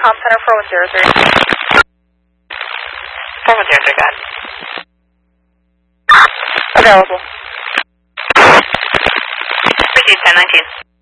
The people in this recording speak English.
Comm Center 4103. 4103, got it. Available. Proceed 1019.